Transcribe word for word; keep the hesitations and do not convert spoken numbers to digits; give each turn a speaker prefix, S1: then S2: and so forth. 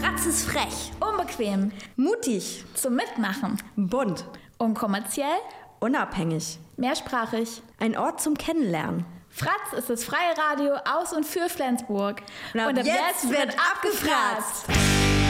S1: Fratz ist frech,
S2: Unbequem,
S3: mutig,
S2: zum Mitmachen,
S3: bunt,
S2: unkommerziell,
S3: unabhängig,
S2: mehrsprachig.
S3: ein Ort zum Kennenlernen.
S2: Fratz ist das freie Radio aus und für Flensburg.
S3: Und ab, und ab jetzt, jetzt wird abgefratzt.